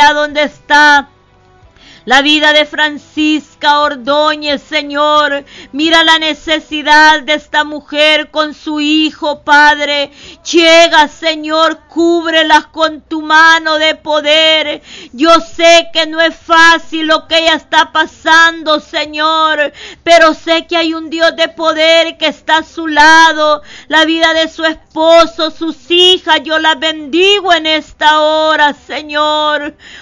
allá donde está la vida de Francisca Ordóñez, Señor. Mira la necesidad de esta mujer con su hijo, Padre. Llega, Señor, cúbrelas con tu mano de poder. Yo sé que no es fácil lo que ella está pasando, Señor, pero sé que hay un Dios de poder que está a su lado. La vida de su esposo, sus hijas, yo las bendigo en esta hora, Señor.